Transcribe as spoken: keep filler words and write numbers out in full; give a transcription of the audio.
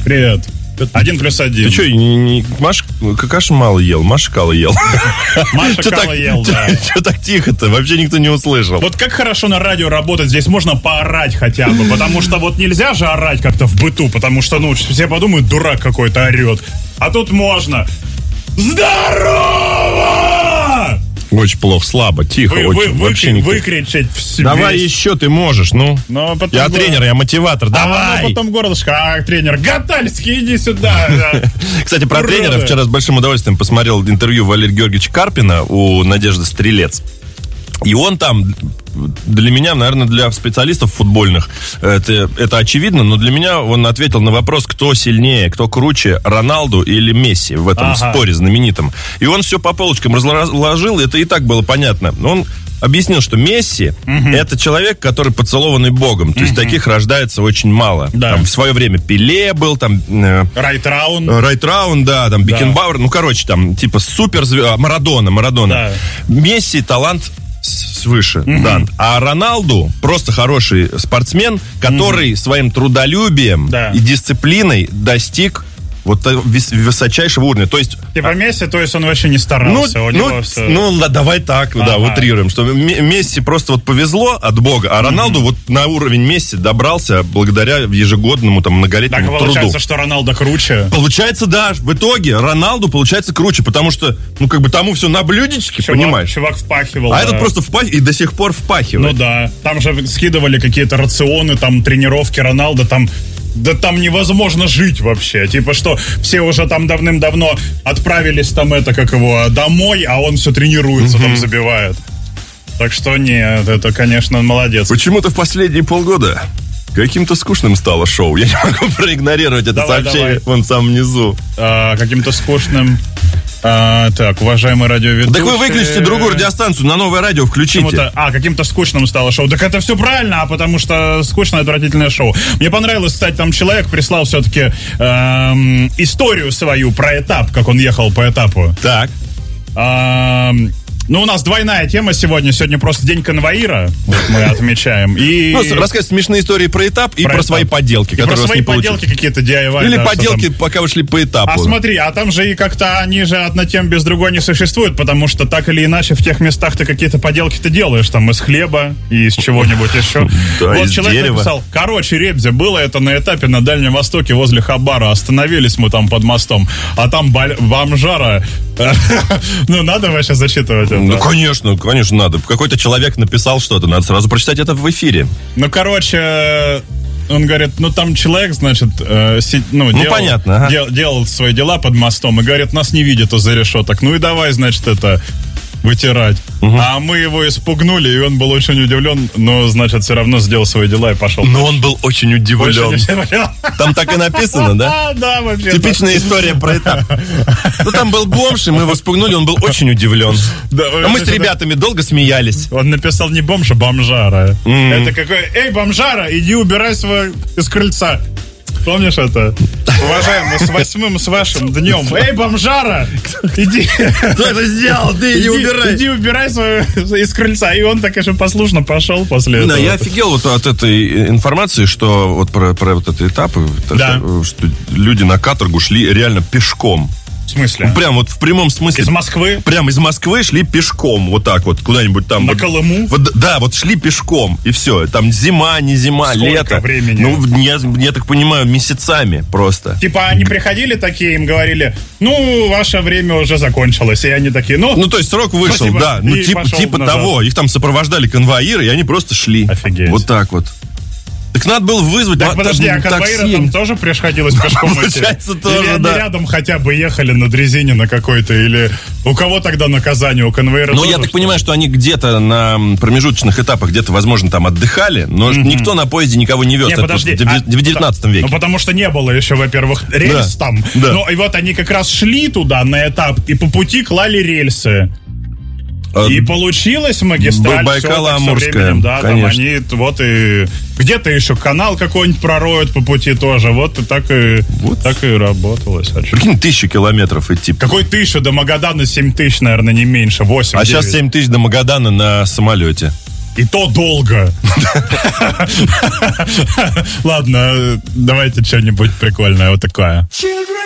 Привет. Один плюс один. Ты что, не, не, Маша какашу мало ел? Маша кала ел. Маша кала ел, да. Что так тихо-то? Вообще никто не услышал. Вот как хорошо на радио работать. Здесь можно поорать хотя бы. Потому что вот нельзя же орать как-то в быту. Потому что, ну, все подумают, дурак какой-то орет. А тут можно. Здорово! Очень плохо, слабо, тихо, вы, очень, вы, вообще выкри, никто... выкричать в себе. Давай еще, ты можешь, ну. Но потом я го... тренер, я мотиватор, давай. А потом горлышко, а тренер, Гатальский, иди сюда. Кстати, про тренера вчера с большим удовольствием посмотрел интервью Валерия Георгиевича Карпина у Надежды Стрелец. И он там, для меня, наверное, для специалистов футбольных, это, это очевидно, но для меня он ответил на вопрос, кто сильнее, кто круче, Роналду или Месси в этом ага. споре знаменитом. И он все по полочкам разложил, это и так было понятно. Он объяснил, что Месси угу. это человек, который поцелованный Богом. То угу. есть таких рождается очень мало. Да. Там в свое время Пеле был, там... Э, Райтраун. Райтраун, да, там Бекенбауэр. Да. Ну, короче, там типа супер... Марадона, Марадона. Да. Месси талант... свыше, mm-hmm. да. А Роналду просто хороший спортсмен, который mm-hmm. своим трудолюбием да. и дисциплиной достиг вот высочайшего уровня. То есть... Типа Месси, то есть он вообще не старался. Ну, у ну, него все... ну да, давай так, ага. да, утрируем, что Месси просто вот повезло от Бога, а Роналду mm-hmm. вот на уровень Месси добрался благодаря ежегодному там многолетнему так, труду. Так получается, что Роналду круче? Получается, да. В итоге Роналду получается круче, потому что, ну, как бы тому все на блюдечке, чувак, понимаешь? Чувак впахивал. А да. этот просто впахивает и до сих пор впахивает. Ну да. Там же скидывали какие-то рационы, там тренировки Роналду, там... Да там невозможно жить вообще. Типа, что все уже там давным-давно отправились там это, как его, домой, а он все тренируется, mm-hmm. там забивает. Так что нет, это, конечно, молодец. Почему-то в последние полгода каким-то скучным стало шоу. Я не могу проигнорировать это давай, сообщение давай. Вон в самом низу. А, каким-то скучным... А, так, уважаемый радиоведущий... Так вы выключите другую радиостанцию, на новое радио включите. Почему-то, а, каким-то скучным стало шоу. Так это все правильно, а потому что скучное, отвратительное шоу. Мне понравилось, кстати, там человек прислал все-таки эм, историю свою про этап, как он ехал по этапу. Так. Эм, ну, у нас двойная тема сегодня. Сегодня просто день конвоира вот мы отмечаем. И... Ну, рассказать смешные истории про этап и про, про этап. Свои поделки, и которые про у вас свои не поделки получились. какие-то ди ай вай. Или да, поделки, пока вы шли по этапу. А смотри, а там же и как-то они же одна тема без другой не существуют, потому что так или иначе в тех местах ты какие-то поделки ты делаешь, там из хлеба и из чего-нибудь еще. Вот человек написал, короче, Ребзи, было это на этапе на Дальнем Востоке возле Хабара, остановились мы там под мостом, а там бомжара. Ну, надо вообще зачитывать это? Ну, конечно, конечно, надо. Какой-то человек написал что-то, надо сразу прочитать это в эфире. Ну, короче, он говорит, ну, там человек, значит, э, си, ну, ну делал, понятно, ага. дел, делал свои дела под мостом и говорит, нас не видят из-за решеток. Ну и давай, значит, это... вытирать. Угу. А мы его испугнули, и он был очень удивлен, но, значит, все равно сделал свои дела и пошел. Но он был очень удивлен. Очень удивлен. Там так и написано, да? Да, вообще. Типичная история про это. Ну, там был бомж, и мы его испугнули, он был очень удивлен. А мы с ребятами долго смеялись. Он написал не бомж, а бомжара. Это какой, эй, бомжара, иди убирай свой из крыльца. Помнишь это? Уважаемый, с восьмым, с вашим днем. Эй, бомжара! Иди. Кто это сделал? Ты иди убирай. Иди убирай свою из крыльца. И он так, конечно, послушно пошел после этого. Да, я офигел вот от этой информации, что вот про, про вот эти этапы, да. что, что люди на каторгу шли реально пешком. В смысле? Ну, прям вот в прямом смысле. Из Москвы? Прям из Москвы шли пешком, вот так вот, куда-нибудь там. На вот, Колыму? Вот, да, вот шли пешком, и все. Там зима, не зима, сколько лето. Времени? Ну, я, я так понимаю, месяцами просто. Типа они приходили такие, им говорили, ну, ваше время уже закончилось. И они такие, ну... Ну, то есть срок вышел, спасибо. да. Ну, типа, типа того. Их там сопровождали конвоиры, и они просто шли. Офигеть. Вот так вот. Так надо было вызвать так, подожди, а конвоиры там тоже приходилось пешком идти? Получается, тоже, или да. они рядом хотя бы ехали на дрезине на какой-то, или у кого тогда наказание, у конвоира? Ну, я так понимаю, что они где-то на промежуточных этапах, где-то, возможно, там отдыхали, но mm-hmm. никто на поезде никого не вез. Не, подожди, это в девятнадцатом а, веке. Ну, потому что не было еще, во-первых, рельс да, там. Да. Ну, и вот они как раз шли туда на этап, и по пути клали рельсы. И получилась магистраль. Байкало-Амурская, да, конечно. Там они вот и где-то еще канал какой-нибудь пророют по пути тоже. Вот и так и, вот. Так и работалось. Прикинь, тысячу километров идти. Какой тысячу? До Магадана семь тысяч, наверное, не меньше. восемь, а девять. сейчас семь тысяч до Магадана на самолете. И то долго. Ладно, давайте что-нибудь прикольное вот такое.